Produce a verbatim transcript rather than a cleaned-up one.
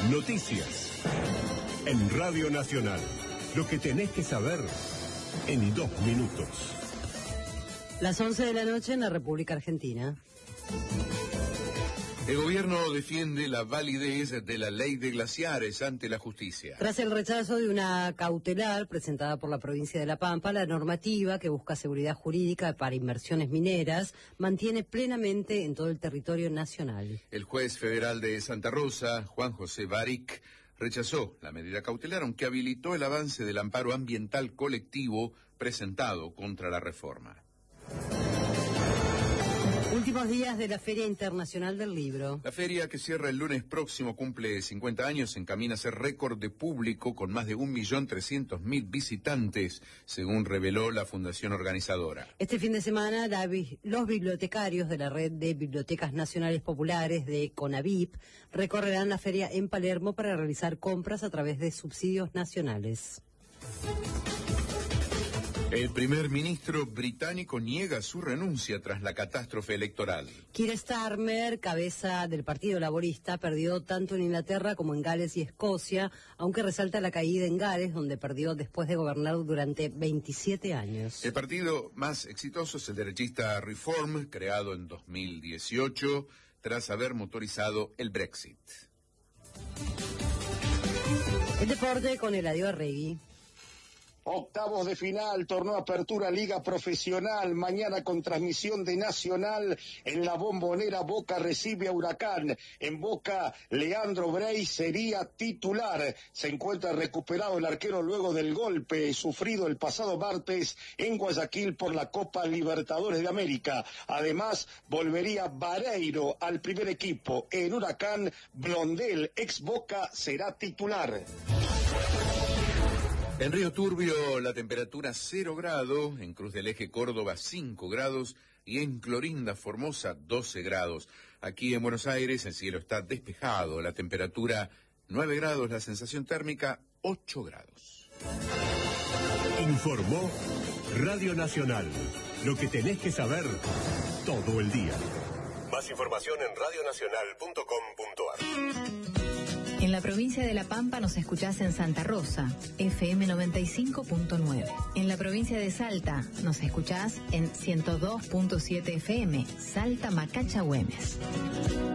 Noticias en Radio Nacional. Lo que tenés que saber en dos minutos. Las once de la noche en la República Argentina. El gobierno defiende la validez de la ley de glaciares ante la justicia. Tras el rechazo de una cautelar presentada por la provincia de La Pampa, la normativa que busca seguridad jurídica para inversiones mineras mantiene plenamente en todo el territorio nacional. El juez federal de Santa Rosa, Juan José Baric, rechazó la medida cautelar, aunque habilitó el avance del amparo ambiental colectivo presentado contra la reforma. Últimos días de la Feria Internacional del Libro. La feria, que cierra el lunes próximo, cumple cincuenta años, encamina a ser récord de público con más de un millón trescientos mil visitantes, según reveló la fundación organizadora. Este fin de semana, la, los bibliotecarios de la Red de Bibliotecas Nacionales Populares de CONAVIP recorrerán la feria en Palermo para realizar compras a través de subsidios nacionales. El primer ministro británico niega su renuncia tras la catástrofe electoral. Keir Starmer, cabeza del Partido Laborista, perdió tanto en Inglaterra como en Gales y Escocia, aunque resalta la caída en Gales, donde perdió después de gobernar durante veintisiete años. El partido más exitoso es el derechista Reform, creado en dos mil dieciocho, tras haber motorizado el Brexit. El deporte con Eladio Arregui. Octavos de final, torneo Apertura Liga Profesional, mañana con transmisión de Nacional en la Bombonera. Boca recibe a Huracán. En Boca, Leandro Brey sería titular. Se encuentra recuperado el arquero luego del golpe sufrido el pasado martes en Guayaquil por la Copa Libertadores de América. Además, volvería Vareiro al primer equipo. En Huracán, Blondel, ex Boca, será titular. En Río Turbio la temperatura cero grados, en Cruz del Eje Córdoba cinco grados y en Clorinda Formosa doce grados. Aquí en Buenos Aires el cielo está despejado, la temperatura nueve grados, la sensación térmica ocho grados. Informó Radio Nacional. Lo que tenés que saber todo el día. Más información en radio nacional punto com punto ar. En la provincia de La Pampa nos escuchás en Santa Rosa, F M noventa y cinco punto nueve. En la provincia de Salta nos escuchás en ciento dos punto siete F M, Salta Macacha Güemes.